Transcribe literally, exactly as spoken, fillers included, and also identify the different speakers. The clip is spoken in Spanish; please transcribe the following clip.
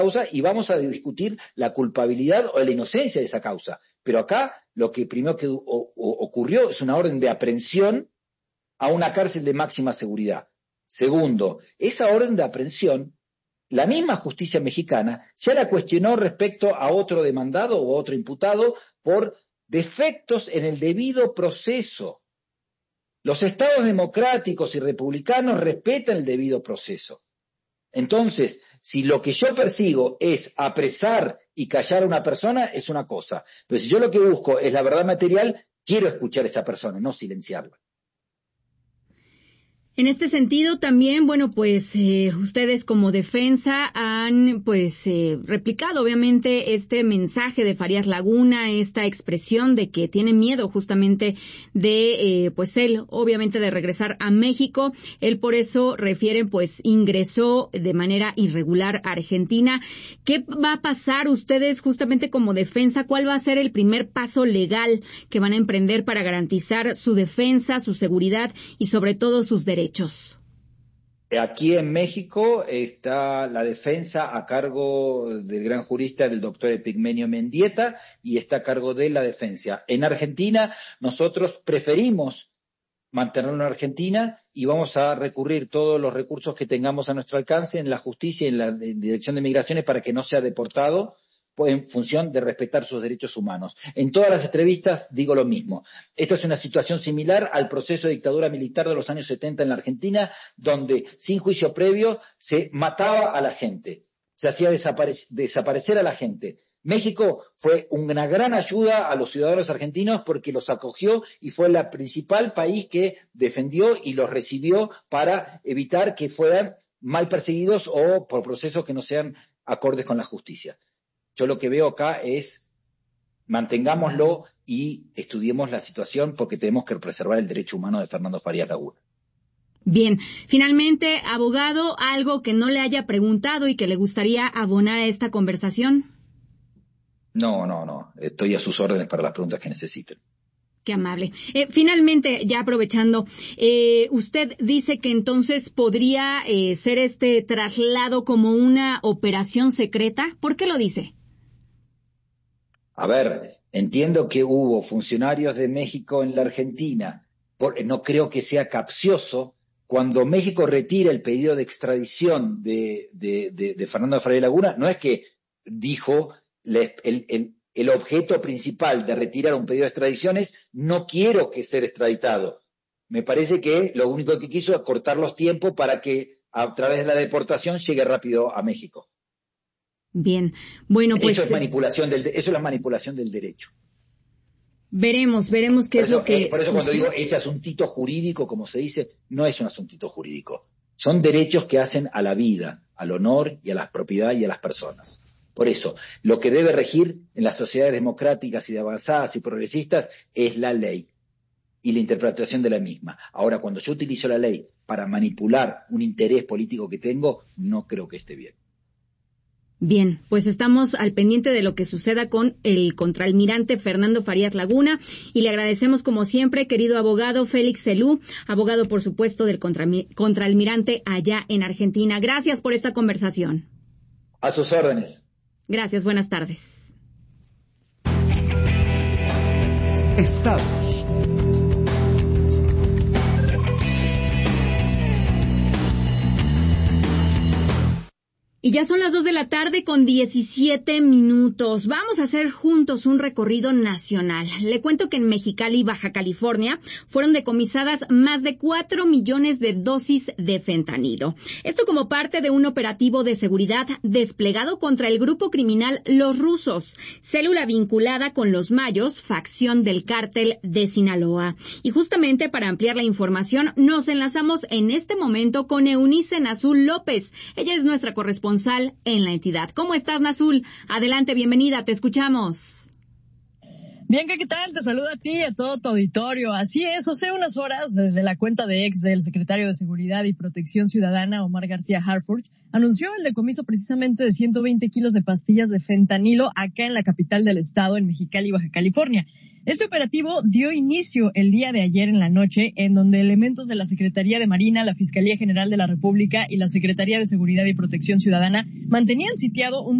Speaker 1: causa y vamos a discutir la culpabilidad o la inocencia de esa causa. Pero acá lo que primero que o, o, ocurrió es una orden de aprehensión a una cárcel de máxima seguridad. Segundo, esa orden de aprehensión, la misma justicia mexicana ya la cuestionó respecto a otro demandado o otro imputado por defectos en el debido proceso. Los estados democráticos y republicanos respetan el debido proceso. Entonces, si lo que yo persigo es apresar y callar a una persona, es una cosa. Pero si yo lo que busco es la verdad material, quiero escuchar a esa persona, no silenciarla.
Speaker 2: En este sentido también, bueno, pues eh, ustedes como defensa han pues eh, replicado obviamente este mensaje de Farías Laguna, esta expresión de que tiene miedo justamente de eh, pues él obviamente de regresar a México. Él por eso refieren pues ingresó de manera irregular a Argentina. ¿Qué va a pasar ustedes justamente como defensa? ¿Cuál va a ser el primer paso legal que van a emprender para garantizar su defensa, su seguridad y sobre todo sus derechos?
Speaker 1: Aquí en México está la defensa a cargo del gran jurista, del doctor Epigmenio Mendieta, y está a cargo de la defensa. En Argentina nosotros preferimos mantenerlo en Argentina y vamos a recurrir todos los recursos que tengamos a nuestro alcance en la justicia y en la Dirección de Migraciones para que no sea deportado, en función de respetar sus derechos humanos. En todas las entrevistas digo lo mismo. Esta es una situación similar al proceso de dictadura militar de los años setenta en la Argentina, donde sin juicio previo se mataba a la gente, se hacía desapare- desaparecer a la gente. México fue una gran ayuda a los ciudadanos argentinos porque los acogió y fue el principal país que defendió y los recibió para evitar que fueran mal perseguidos o por procesos que no sean acordes con la justicia. Yo lo que veo acá es mantengámoslo y estudiemos la situación porque tenemos que preservar el derecho humano de Fernando Farías Laguna.
Speaker 2: Bien, finalmente, abogado, algo que no le haya preguntado y que le gustaría abonar a esta conversación.
Speaker 1: No, no, no, estoy a sus órdenes para las preguntas que necesiten.
Speaker 2: Qué amable. Eh, finalmente, ya aprovechando, eh, usted dice que entonces podría eh, ser este traslado como una operación secreta. ¿Por qué lo dice?
Speaker 1: A ver, entiendo que hubo funcionarios de México en la Argentina. Por, no creo que sea capcioso. Cuando México retira el pedido de extradición de, de, de, de Fernando Farías Laguna, no es que dijo el, el, el objeto principal de retirar un pedido de extradición es no quiero que ser extraditado. Me parece que lo único que quiso es cortar los tiempos para que a través de la deportación llegue rápido a México.
Speaker 2: Bien, bueno, pues
Speaker 1: eso es manipulación del eso es la manipulación del derecho.
Speaker 2: Veremos, veremos qué
Speaker 1: por
Speaker 2: es
Speaker 1: eso,
Speaker 2: lo que
Speaker 1: eh, por eso cuando digo ese asuntito jurídico, como se dice, no es un asuntito jurídico. Son derechos que hacen a la vida, al honor y a la propiedad y a las personas. Por eso, lo que debe regir en las sociedades democráticas y de avanzadas y progresistas es la ley y la interpretación de la misma. Ahora, cuando yo utilizo la ley para manipular un interés político que tengo, no creo que esté bien.
Speaker 2: Bien, pues estamos al pendiente de lo que suceda con el contraalmirante Fernando Farías Laguna y le agradecemos como siempre, querido abogado Félix Celú, abogado por supuesto del contraalmirante allá en Argentina. Gracias por esta conversación.
Speaker 1: A sus órdenes.
Speaker 2: Gracias, buenas tardes.
Speaker 3: Estados.
Speaker 2: Y ya son las dos de la tarde con diecisiete minutos. Vamos a hacer juntos un recorrido nacional. Le cuento que en Mexicali, Baja California, fueron decomisadas más de cuatro millones de dosis de fentanilo. Esto como parte de un operativo de seguridad desplegado contra el grupo criminal Los Rusos, célula vinculada con los Mayos, facción del cártel de Sinaloa. Y justamente para ampliar la información, nos enlazamos en este momento con Eunice Nazul López. Ella es nuestra corresponsal en la entidad. ¿Cómo estás, Nazul? Adelante, bienvenida, te escuchamos.
Speaker 4: Bien, ¿qué tal? Te saludo a ti y a todo tu auditorio. Así es, hace unas horas, desde la cuenta de ex del secretario de Seguridad y Protección Ciudadana, Omar García Harfuch, anunció el decomiso precisamente de ciento veinte kilos de pastillas de fentanilo acá en la capital del estado, en Mexicali, Baja California. Este operativo dio inicio el día de ayer en la noche, en donde elementos de la Secretaría de Marina, la Fiscalía General de la República y la Secretaría de Seguridad y Protección Ciudadana mantenían sitiado un